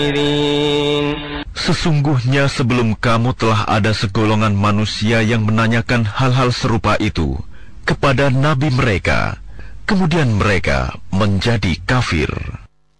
Sesungguhnya sebelum kamu telah ada segolongan manusia yang menanyakan hal-hal serupa itu kepada nabi mereka, kemudian mereka menjadi kafir.